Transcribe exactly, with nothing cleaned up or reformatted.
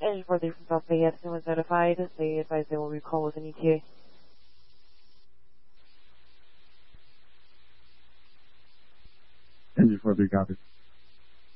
Any further from Stop Bay, yes, no one's notified. They advise they will recall with an E T A. Any further copy.